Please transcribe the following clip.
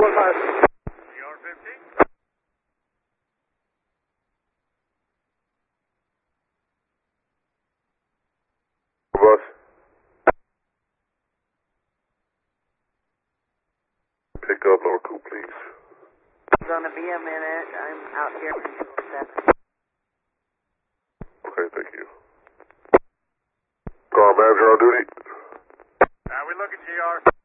Bus. Pick up Norco, please. Gonna be a minute. I'm out here for 207. Okay, thank you. Car manager on duty. We look at GR.